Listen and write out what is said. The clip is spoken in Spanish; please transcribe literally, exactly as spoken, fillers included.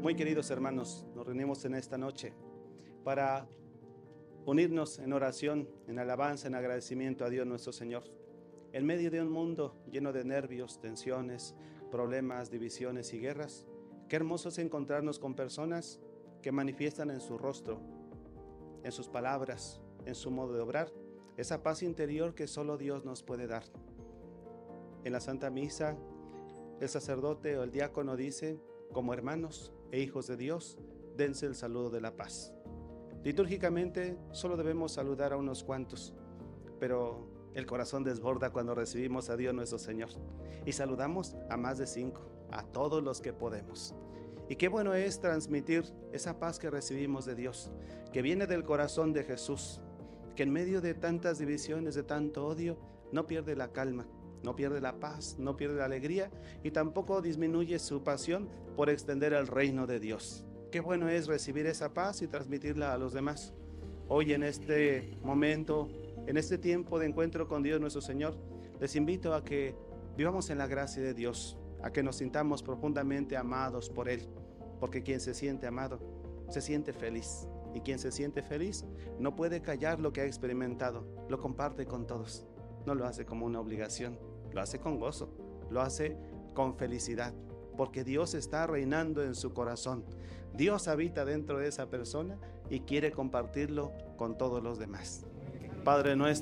Muy queridos hermanos, nos reunimos en esta noche para unirnos en oración, en alabanza, en agradecimiento a Dios nuestro Señor. En medio de un mundo lleno de nervios, tensiones, problemas, divisiones y guerras, qué hermoso es encontrarnos con personas que manifiestan en su rostro, en sus palabras, en su modo de obrar, esa paz interior que solo Dios nos puede dar. En la Santa Misa, el sacerdote o el diácono dice: como hermanos e hijos de Dios, dense el saludo de la paz. Litúrgicamente solo debemos saludar a unos cuantos, pero el corazón desborda cuando recibimos a Dios nuestro Señor y saludamos a más de cinco, a todos los que podemos. Y qué bueno es transmitir esa paz que recibimos de Dios, que viene del corazón de Jesús, que en medio de tantas divisiones, de tanto odio, no pierde la calma, no pierde la paz, no pierde la alegría y tampoco disminuye su pasión por extender el reino de Dios. Qué bueno es recibir esa paz y transmitirla a los demás. Hoy en este momento, en este tiempo de encuentro con Dios nuestro Señor, les invito a que vivamos en la gracia de Dios, a que nos sintamos profundamente amados por Él, porque quien se siente amado, se siente feliz. Y quien se siente feliz no puede callar lo que ha experimentado, lo comparte con todos. No lo hace como una obligación, lo hace con gozo, lo hace con felicidad, porque Dios está reinando en su corazón. Dios habita dentro de esa persona y quiere compartirlo con todos los demás. Padre nuestro,